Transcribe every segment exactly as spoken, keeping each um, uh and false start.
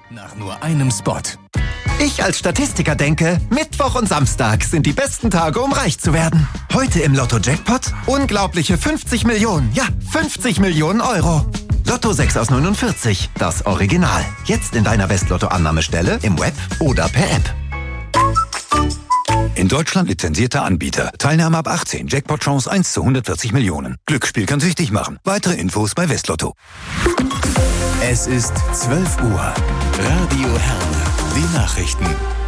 Nach nur einem Spot. Ich als Statistiker denke, Mittwoch und Samstag sind die besten Tage, um reich zu werden. Heute im Lotto-Jackpot unglaubliche fünfzig Millionen, ja, fünfzig Millionen Euro. Lotto sechs aus neunundvierzig, das Original. Jetzt in deiner West-Lotto-Annahmestelle, im Web oder per App. In Deutschland lizenzierter Anbieter. Teilnahme ab achtzehn. Jackpot-Chance eins zu hundertvierzig Millionen. Glücksspiel kann süchtig machen. Weitere Infos bei Westlotto. Es ist zwölf Uhr. Radio Herne. Die Nachrichten.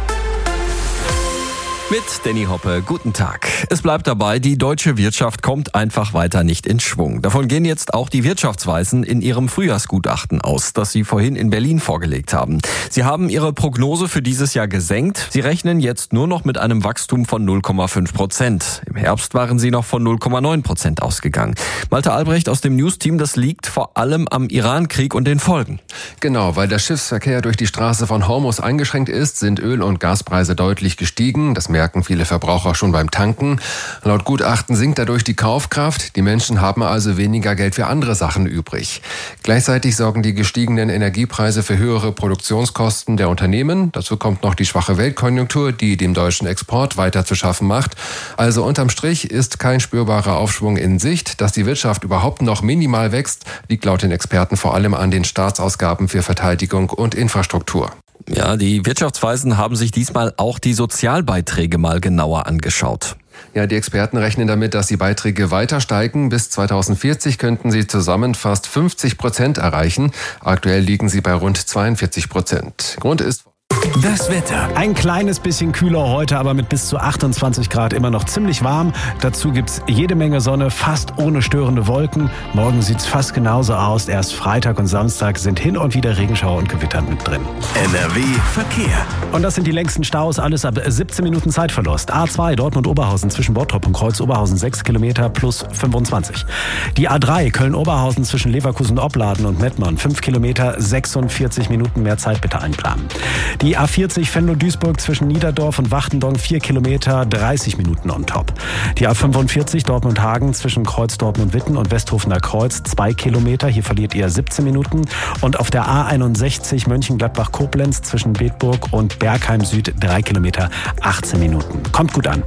Mit Danny Hoppe, guten Tag. Es bleibt dabei, die deutsche Wirtschaft kommt einfach weiter nicht in Schwung. Davon gehen jetzt auch die Wirtschaftsweisen in ihrem Frühjahrsgutachten aus, das sie vorhin in Berlin vorgelegt haben. Sie haben ihre Prognose für dieses Jahr gesenkt. Sie rechnen jetzt nur noch mit einem Wachstum von null Komma fünf Prozent. Im Herbst waren sie noch von null Komma neun Prozent ausgegangen. Malte Albrecht aus dem News-Team, das liegt vor allem am Iran-Krieg und den Folgen. Genau, weil der Schiffsverkehr durch die Straße von Hormuz eingeschränkt ist, sind Öl- und Gaspreise deutlich gestiegen. Das merken viele Verbraucher schon beim Tanken. Laut Gutachten sinkt dadurch die Kaufkraft. Die Menschen haben also weniger Geld für andere Sachen übrig. Gleichzeitig sorgen die gestiegenen Energiepreise für höhere Produktionskosten der Unternehmen. Dazu kommt noch die schwache Weltkonjunktur, die dem deutschen Export weiter zu schaffen macht. Also unterm Strich ist kein spürbarer Aufschwung in Sicht. Dass die Wirtschaft überhaupt noch minimal wächst, liegt laut den Experten vor allem an den Staatsausgaben für Verteidigung und Infrastruktur. Ja, die Wirtschaftsweisen haben sich diesmal auch die Sozialbeiträge mal genauer angeschaut. Ja, die Experten rechnen damit, dass die Beiträge weiter steigen. Bis zweitausendvierzig könnten sie zusammen fast fünfzig Prozent erreichen. Aktuell liegen sie bei rund zweiundvierzig Prozent. Grund ist das Wetter. Ein kleines bisschen kühler heute, aber mit bis zu achtundzwanzig Grad immer noch ziemlich warm. Dazu gibt's jede Menge Sonne, fast ohne störende Wolken. Morgen sieht's fast genauso aus. Erst Freitag und Samstag sind hin und wieder Regenschauer und Gewitter mit drin. N R W Verkehr. Und das sind die längsten Staus, alles ab siebzehn Minuten Zeitverlust. A zwei Dortmund-Oberhausen zwischen Bottrop und Kreuz-Oberhausen sechs Kilometer plus fünfundzwanzig. Die A drei Köln-Oberhausen zwischen Leverkusen-Opladen und Mettmann fünf Kilometer, sechsundvierzig Minuten mehr Zeit bitte einplanen. Die A vierzig Venlo-Duisburg zwischen Niederdorf und Wachtendonk vier Kilometer, dreißig Minuten on top. Die A fünfundvierzig Dortmund-Hagen zwischen Kreuz Dortmund-Witten und Westhofener Kreuz zwei Kilometer, hier verliert ihr siebzehn Minuten. Und auf der A einundsechzig Mönchengladbach-Koblenz zwischen Bedburg und Bergheim Süd drei Kilometer, achtzehn Minuten. Kommt gut an.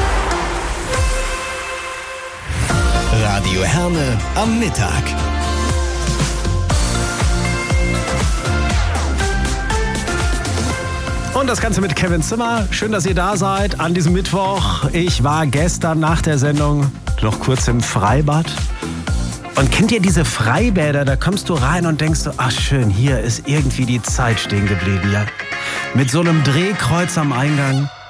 Radio Herne am Mittag. Und das Ganze mit Kevin Zimmer. Schön, dass ihr da seid an diesem Mittwoch. Ich war gestern nach der Sendung noch kurz im Freibad. Und kennt ihr diese Freibäder? Da kommst du rein und denkst so, ach schön, hier ist irgendwie die Zeit stehen geblieben, ja? Mit so einem Drehkreuz am Eingang.